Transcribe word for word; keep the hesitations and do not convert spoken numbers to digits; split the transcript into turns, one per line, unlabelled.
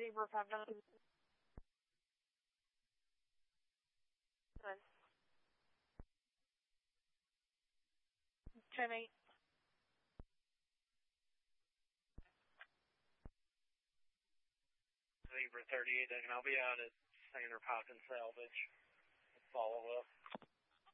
Zebra five nine. ten eight.
Zebra thirty-eight, and I'll be out at Sander Pop and Salvage. Follow up.